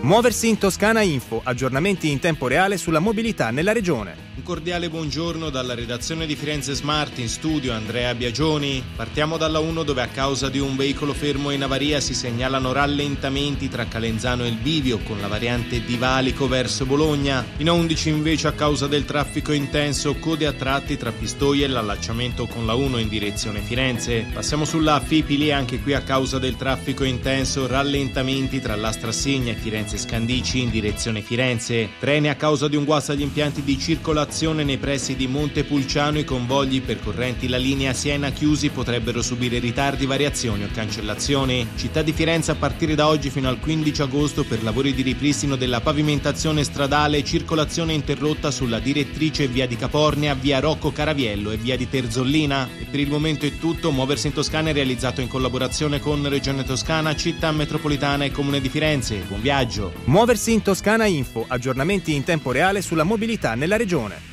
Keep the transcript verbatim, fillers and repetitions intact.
Muoversi in Toscana Info, aggiornamenti in tempo reale sulla mobilità nella regione. Un cordiale buongiorno dalla redazione di Firenze Smart, in studio Andrea Biagioni. Partiamo dalla uno, dove a causa di un veicolo fermo in avaria si segnalano rallentamenti tra Calenzano e il Bivio con la variante di Valico verso Bologna. In A undici invece, a causa del traffico intenso, code a tratti tra Pistoia e l'allacciamento con la uno in direzione Firenze. Passiamo sulla Fipili, anche qui a causa del traffico intenso rallentamenti tra l'Astrassegna e Firenze Scandici in direzione Firenze. Treni a causa di un guasto agli impianti di circolazione nei pressi di Montepulciano. I convogli percorrenti la linea Siena chiusi potrebbero subire ritardi, variazioni o cancellazioni. Città di Firenze a partire da oggi fino al quindici agosto per lavori di ripristino della pavimentazione stradale, circolazione interrotta sulla direttrice via di Capornia, via Rocco Caraviello e via di Terzollina. E per il momento è tutto. Muoversi in Toscana è realizzato in collaborazione con Regione Toscana, Città Metropolitana e Comune di Firenze. Buon viaggio! Muoversi in Toscana Info, aggiornamenti in tempo reale sulla mobilità nella regione.